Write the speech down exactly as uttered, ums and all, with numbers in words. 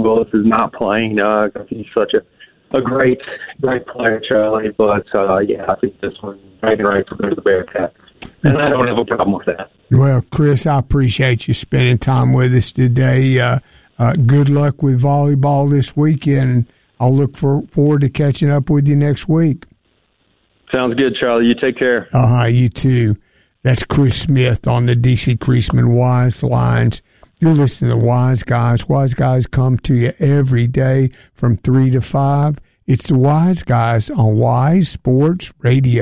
Willis is not playing. Uh, he's such a, a great, great player, Charlie. But, uh, yeah, I think this one, bragging rights will go to the Bearcats. And I don't have a problem with that. Well, Chris, I appreciate you spending time with us today. Uh, uh, good luck with volleyball this weekend. I'll look for, forward to catching up with you next week. Sounds good, Charlie. You take care. Uh-huh, you too. That's Chris Smith on the D C Creasman Wise Lines. You're listening to Wise Guys. Wise Guys come to you every day from three to five. It's the Wise Guys on Wise Sports Radio.